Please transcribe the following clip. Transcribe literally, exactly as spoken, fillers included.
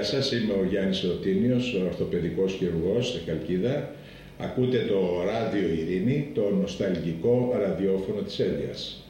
σας, είμαι ο Γιάννης Ρωτίνιος, ο ορθοπαιδικός χειρουργός στη Χαλκίδα. Ακούτε το Ράδιο Ειρήνη, το νοσταλγικό ραδιόφωνο της Έλιας.